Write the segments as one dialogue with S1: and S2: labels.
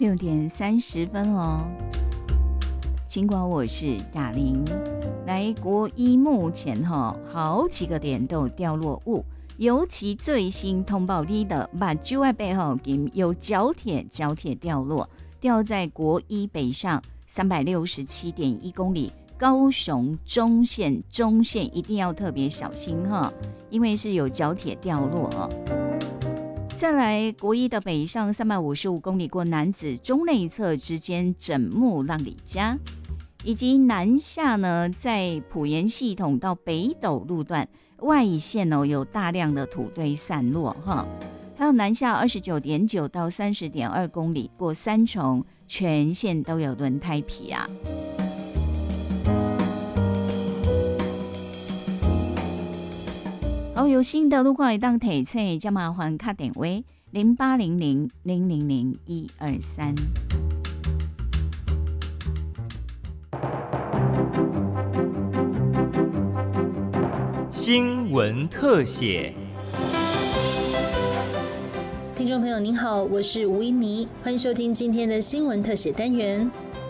S1: 6:30哦。尽管我是雅玲，来国一目前好几个点都有掉落物，尤其最新通报里的目睭的背后有角铁掉落，掉在国一北上367.1公里，高雄中线一定要特别小心因为是有角铁掉落再来国一的北上355公里过楠梓中内侧之间整木浪里家，以及南下呢，在埔盐系统到北斗路段外线有大量的土堆散落还有南下29.9到30.2公里过三重，全线都有轮胎皮啊。好，有新的路况会当提醒，就麻烦打电话0800000123。
S2: 新闻特写。
S3: 听众朋友您好，我是吴依妮，欢迎收听今天的新闻特写单元。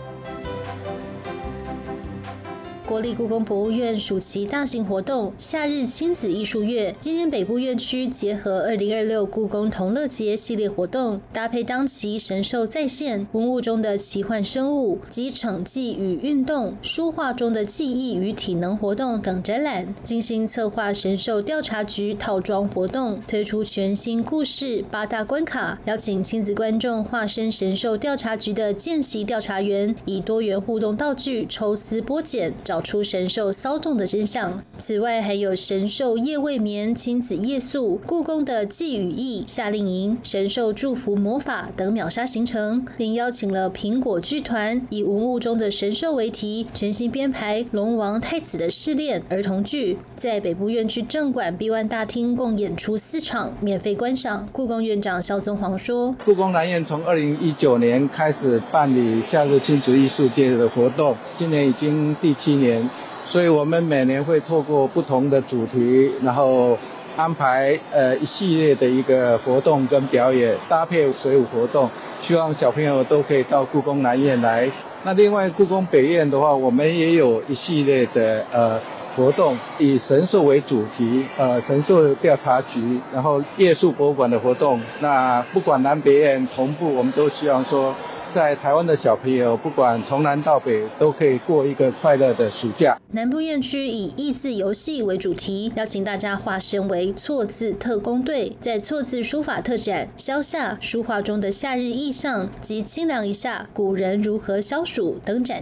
S3: 国立故宫博物院暑期大型活动夏日亲子艺术月，今天北部院区结合2026故宫同乐节系列活动，搭配当期神兽再现、文物中的奇幻生物及惩戒与运动、书画中的技艺与体能活动等展览，精心策划神兽调查局套装活动，推出全新故事8大关卡，邀请亲子观众化身神兽调查局的见习调查员，以多元互动道具抽丝剥茧，找出神兽骚动的真相。此外还有神兽夜未眠、亲子夜宿、故宫的祭与义、夏令营、神兽祝福魔法等秒杀行程，并邀请了苹果剧团以文物中的神兽为题，全新编排龙王太子的试炼儿童剧，在北部院区正馆 B1 大厅共演出4场，免费观赏。故宫院长萧宗煌说，
S4: 故宫南院从2019年开始办理夏日亲子艺术节的活动，今年已经第7年，所以我们每年会透过不同的主题，然后安排一系列的一个活动跟表演，搭配水舞活动，希望小朋友都可以到故宫南院来。那另外故宫北院的话，我们也有一系列的活动，以神兽为主题，神兽调查局，然后夜宿博物馆的活动。那不管南北院同步，我们都希望说，在台湾的小朋友不管从南到北都可以过一个快乐的暑假。
S3: 南部院区以益字游戏为主题，邀请大家化身为错字特工队，在错字书法特展消夏书画中的夏日意象及清凉一下古人如何消暑等展